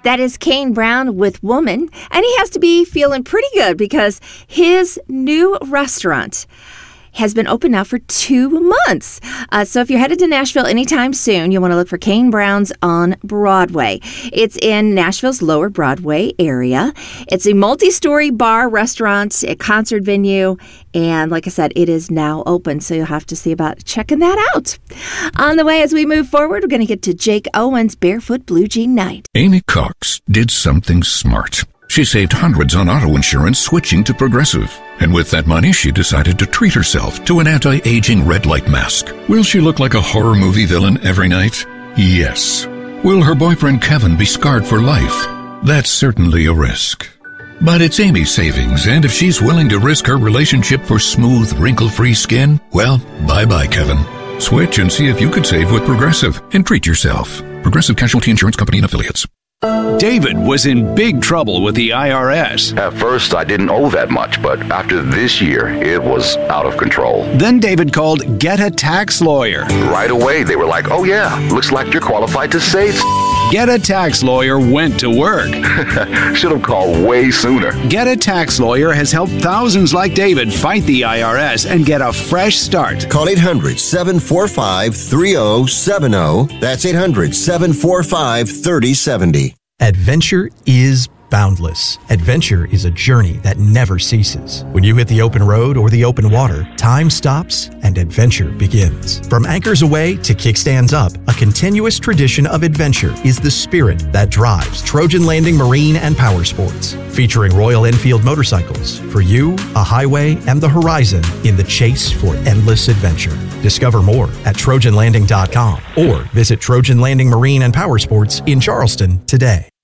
That is Kane Brown with Woman, and he has to be feeling pretty good because his new restaurant has been open now for 2 months. So if you're headed to Nashville anytime soon, you'll want to look for Kane Brown's on Broadway. It's in Nashville's Lower Broadway area. It's a multi-story bar, restaurant, a concert venue, and like I said, it is now open, so you'll have to see about checking that out. On the way, as we move forward, we're going to get to Jake Owen's Barefoot Blue Jean Night. Amy Cox did something smart. She saved hundreds on auto insurance switching to Progressive. And with that money, she decided to treat herself to an anti-aging red light mask. Will she look like a horror movie villain every night? Yes. Will her boyfriend Kevin be scarred for life? That's certainly a risk. But it's Amy's savings, and if she's willing to risk her relationship for smooth, wrinkle-free skin, well, bye-bye, Kevin. Switch and see if you could save with Progressive and treat yourself. Progressive Casualty Insurance Company and Affiliates. David was in big trouble with the IRS. At first, I didn't owe that much, but after this year, it was out of control. Then David called Get a Tax Lawyer. Right away, they were like, oh yeah, looks like you're qualified to save. Get a Tax Lawyer went to work. Should have called way sooner. Get a Tax Lawyer has helped thousands like David fight the IRS and get a fresh start. Call 800-745-3070. That's 800-745-3070. Adventure is boundless. Adventure is a journey that never ceases. When you hit the open road or the open water, time stops and adventure begins. From anchors away to kickstands up, a continuous tradition of adventure is the spirit that drives Trojan Landing Marine and Power Sports. Featuring Royal Enfield motorcycles, for you, a highway, and the horizon in the chase for endless adventure. Discover more at TrojanLanding.com or visit Trojan Landing Marine and Power Sports in Charleston today.